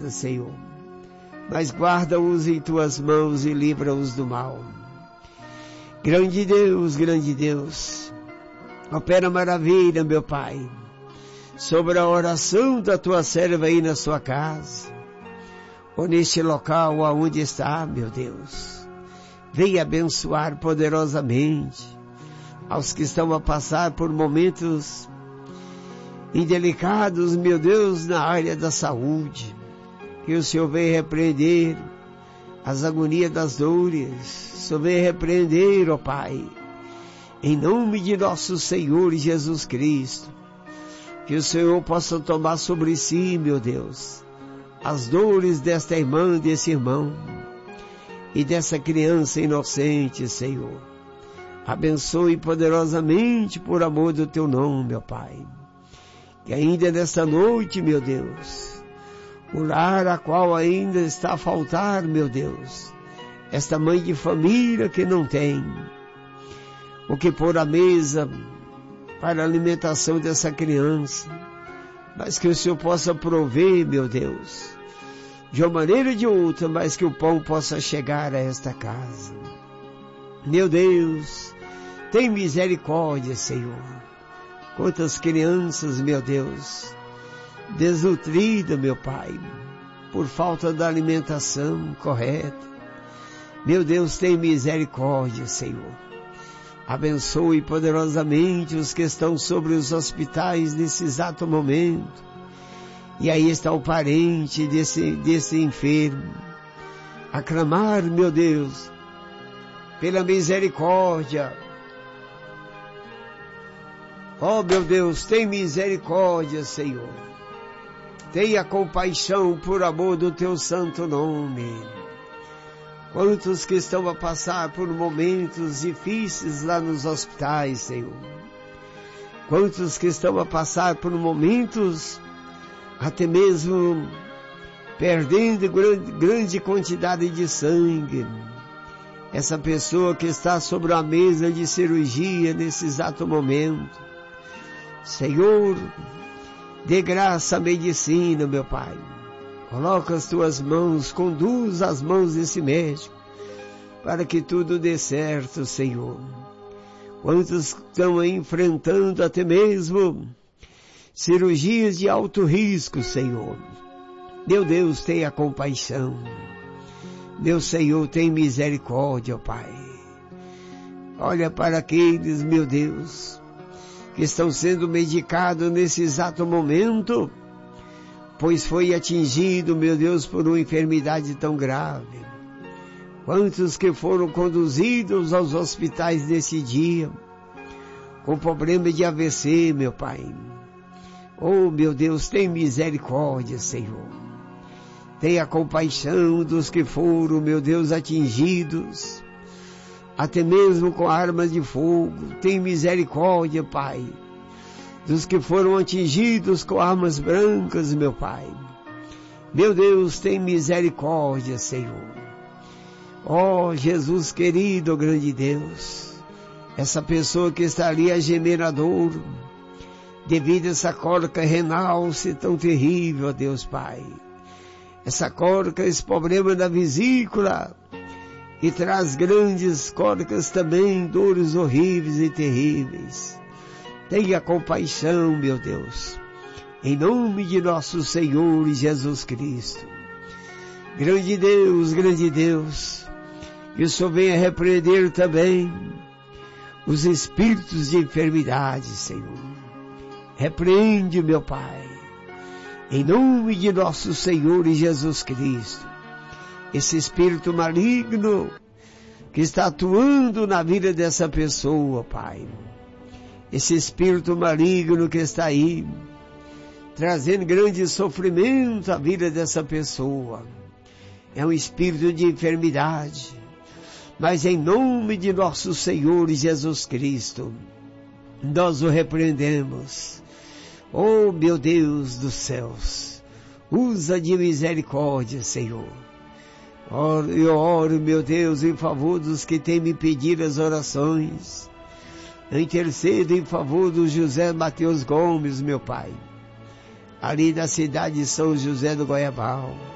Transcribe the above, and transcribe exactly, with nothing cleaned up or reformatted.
nada, Senhor, mas guarda-os em tuas mãos e livra-os do mal. Grande Deus, grande Deus, opera maravilha, meu Pai, sobre a oração da tua serva aí na sua casa, ou neste local aonde está, meu Deus. Venha abençoar poderosamente aos que estão a passar por momentos indelicados, meu Deus, na área da saúde. Que o Senhor venha repreender as agonias das dores. O Senhor venha repreender, ó Pai, em nome de nosso Senhor Jesus Cristo. Que o Senhor possa tomar sobre si, meu Deus, as dores desta irmã, desse irmão e dessa criança inocente, Senhor. Abençoe poderosamente por amor do teu nome, meu Pai. Que ainda nesta noite, meu Deus, o lar a qual ainda está a faltar, meu Deus, esta mãe de família que não tem o que pôr à mesa para a alimentação dessa criança, mas que o Senhor possa prover, meu Deus, de uma maneira ou de outra, mas que o pão possa chegar a esta casa. Meu Deus, tem misericórdia, Senhor. Quantas crianças, meu Deus, desnutridas, meu Pai, por falta da alimentação correta. Meu Deus, tem misericórdia, Senhor. Abençoe poderosamente os que estão sobre os hospitais nesse exato momento. E aí está o parente desse, desse enfermo, a clamar, meu Deus, pela misericórdia. Oh, meu Deus, tem misericórdia, Senhor. Tenha compaixão por amor do teu santo nome. Quantos que estão a passar por momentos difíceis lá nos hospitais, Senhor. Quantos que estão a passar por momentos até mesmo perdendo grande, grande quantidade de sangue. Essa pessoa que está sobre a mesa de cirurgia nesse exato momento. Senhor, dê graça à medicina, meu Pai. Coloca as tuas mãos, conduz as mãos desse médico, para que tudo dê certo, Senhor. Quantos estão enfrentando até mesmo cirurgias de alto risco, Senhor. Meu Deus, tenha compaixão. Meu Senhor, tem misericórdia, ó Pai. Olha para aqueles, meu Deus, que estão sendo medicados nesse exato momento, pois foi atingido, meu Deus, por uma enfermidade tão grave. Quantos que foram conduzidos aos hospitais nesse dia, com problema de A V C, meu Pai. Oh, meu Deus, tem misericórdia, Senhor. Tenha compaixão dos que foram, meu Deus, atingidos, até mesmo com armas de fogo. Tem misericórdia, Pai, dos que foram atingidos com armas brancas, meu Pai. Meu Deus, tem misericórdia, Senhor. Oh, Jesus querido, grande Deus, essa pessoa que está ali a gemer a dor, devido a essa cólica renal ser tão terrível, ó Deus Pai. Essa cólica, esse problema da vesícula, e traz grandes cólicas também, dores horríveis e terríveis. Tenha compaixão, meu Deus, em nome de nosso Senhor Jesus Cristo. Grande Deus, grande Deus, que o Senhor venha repreender também os espíritos de enfermidade, Senhor. Repreende, meu Pai, em nome de nosso Senhor Jesus Cristo, esse espírito maligno que está atuando na vida dessa pessoa, Pai. Esse espírito maligno que está aí, trazendo grande sofrimento à vida dessa pessoa. É um espírito de enfermidade, mas em nome de nosso Senhor Jesus Cristo, nós o repreendemos. Oh, meu Deus dos céus, usa de misericórdia, Senhor. Eu oro, meu Deus, em favor dos que têm me pedido as orações. Eu intercedo em favor do José Mateus Gomes, meu Pai, ali da cidade de São José do Goiabal.